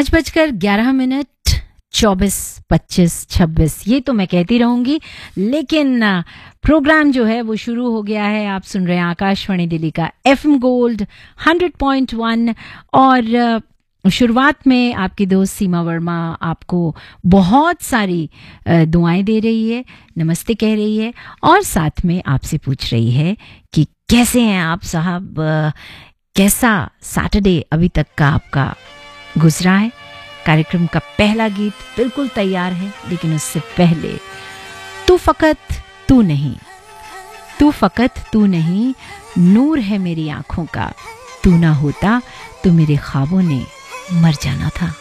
5:11 24, 25, 26 ये तो मैं कहती रहूंगी, लेकिन प्रोग्राम जो है वो शुरू हो गया है। आप सुन रहे हैं आकाशवाणी दिल्ली का FM गोल्ड 100.1 और शुरुआत में आपकी दोस्त सीमा वर्मा आपको बहुत सारी दुआएं दे रही है, नमस्ते कह रही है और साथ में आपसे पूछ रही है कि कैसे हैं आप साहब, कैसा सैटरडे अभी तक का आपका गुजरा है। कार्यक्रम का पहला गीत बिल्कुल तैयार है, लेकिन उससे पहले तू फकत तू नहीं, तू फकत तू नहीं, नूर है मेरी आंखों का, तू ना होता तो मेरे ख्वाबों ने मर जाना था।